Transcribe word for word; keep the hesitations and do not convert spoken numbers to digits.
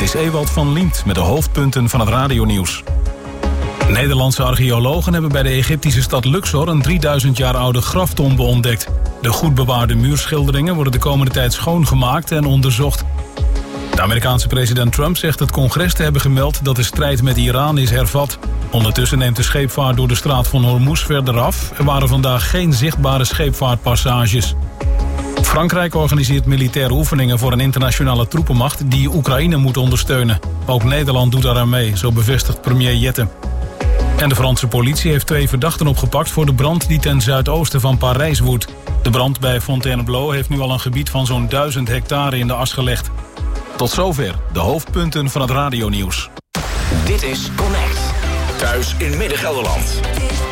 is Ewald van Liemt met de hoofdpunten van het radionieuws. Nederlandse archeologen hebben bij de Egyptische stad Luxor een drieduizend jaar oude graftombe ontdekt. De goed bewaarde muurschilderingen worden de komende tijd schoongemaakt en onderzocht. De Amerikaanse president Trump zegt het congres te hebben gemeld dat de strijd met Iran is hervat. Ondertussen neemt de scheepvaart door de straat van Hormuz verder af. Er waren vandaag geen zichtbare scheepvaartpassages. Frankrijk organiseert militaire oefeningen voor een internationale troepenmacht die Oekraïne moet ondersteunen. Ook Nederland doet daaraan mee, zo bevestigt premier Jette. En de Franse politie heeft twee verdachten opgepakt voor de brand die ten zuidoosten van Parijs woedt. De brand bij Fontainebleau heeft nu al een gebied van zo'n duizend hectare in de as gelegd. Tot zover de hoofdpunten van het radionieuws. Dit is Connect. Thuis in Midden-Gelderland.